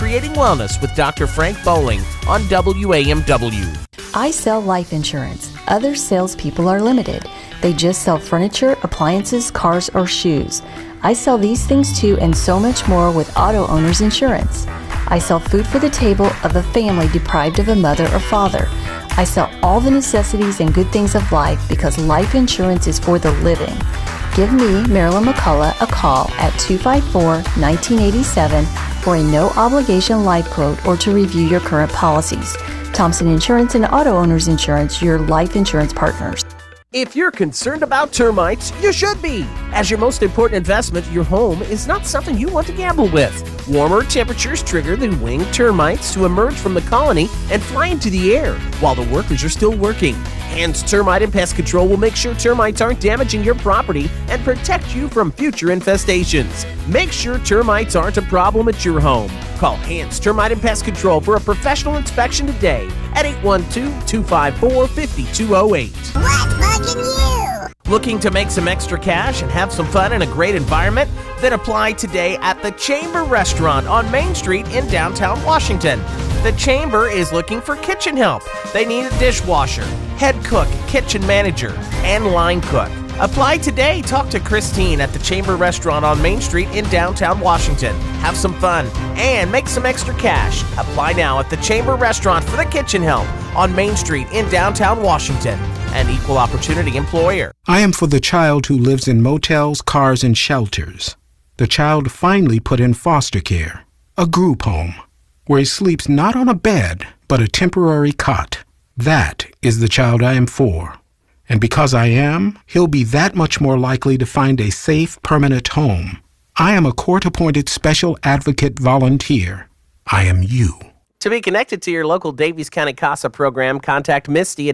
Creating Wellness with Dr. Frank Bowling on WAMW. I sell life insurance. Other salespeople are limited. They just sell furniture, appliances, cars, or shoes. I sell these things too and so much more with Auto Owners Insurance. I sell food for the table of a family deprived of a mother or father. I sell all the necessities and good things of life because life insurance is for the living. Give me, Marilyn McCullough, a call at 254-1987 for a no-obligation life quote or to review your current policies. Thompson Insurance and Auto Owners Insurance, your life insurance partners. If you're concerned about termites, you should be. As your most important investment, your home is not something you want to gamble with. Warmer temperatures trigger the winged termites to emerge from the colony and fly into the air while the workers are still working. Hands Termite and Pest Control will make sure termites aren't damaging your property and protect you from future infestations. Make sure termites aren't a problem at your home. Call Hands Termite and Pest Control for a professional inspection today at 812-254-5208. What's bugging you? Looking to make some extra cash and have some fun in a great environment? Then apply today at the Chamber Restaurant on Main Street in downtown Washington. The Chamber is looking for kitchen help. They need a dishwasher, head cook, kitchen manager, and line cook. Apply today. Talk to Christine at the Chamber Restaurant on Main Street in downtown Washington. Have some fun and make some extra cash. Apply now at the Chamber Restaurant for the kitchen help on Main Street in downtown Washington. An equal opportunity employer. I am for the child who lives in motels, cars, and shelters. The child finally put in foster care, a group home, where he sleeps not on a bed, but a temporary cot. That is the child I am for. And because I am, he'll be that much more likely to find a safe, permanent home. I am a court-appointed special advocate volunteer. I am you. To be connected to your local Daviess County CASA program, contact Misty at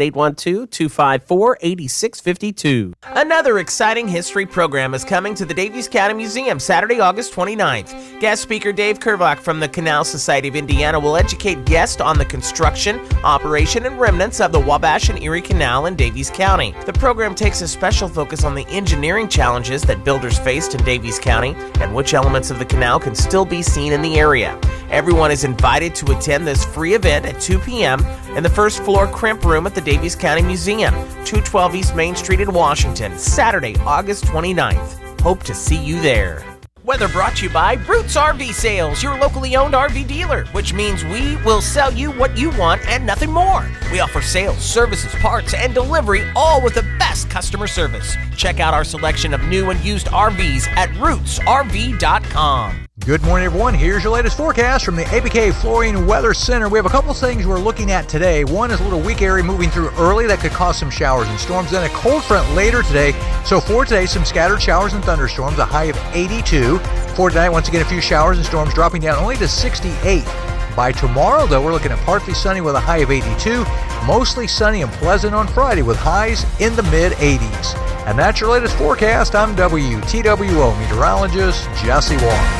812-254-8652. Another exciting history program is coming to the Daviess County Museum Saturday, August 29th. Guest speaker Dave Kervach from the Canal Society of Indiana will educate guests on the construction, operation, and remnants of the Wabash and Erie Canal in Daviess County. The program takes a special focus on the engineering challenges that builders faced in Daviess County and which elements of the canal can still be seen in the area. Everyone is invited to attend this free event at 2 p.m. in the first floor crimp room at the Daviess County Museum, 212 East Main Street in Washington, Saturday, August 29th. Hope to see you there. Weather brought to you by Roots RV Sales, your locally owned RV dealer, which means we will sell you what you want and nothing more. We offer sales, services, parts, and delivery, all with the best customer service. Check out our selection of new and used RVs at rootsrv.com. Good morning, everyone. Here's your latest forecast from the ABK Flooring Weather Center. We have a couple things we're looking at today. One is a little weak area moving through early that could cause some showers and storms. Then a cold front later today. So for today, some scattered showers and thunderstorms, a high of 82. For tonight, once again, a few showers and storms dropping down only to 68. By tomorrow, though, we're looking at partly sunny with a high of 82. Mostly sunny and pleasant on Friday with highs in the mid-80s. And that's your latest forecast. I'm WTWO meteorologist Jesse Wong.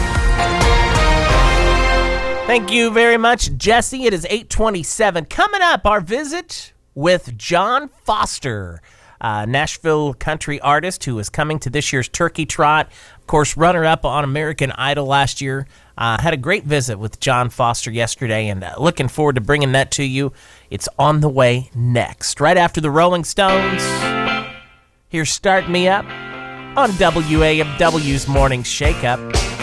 Thank you very much, Jesse. It is 8:27. Coming up, our visit with John Foster, a Nashville country artist who is coming to this year's Turkey Trot. Of course, runner-up on American Idol last year. Had a great visit with John Foster yesterday, and looking forward to bringing that to you. It's on the way next. Right after the Rolling Stones, here's Start Me Up on WAMW's Morning Shake-Up.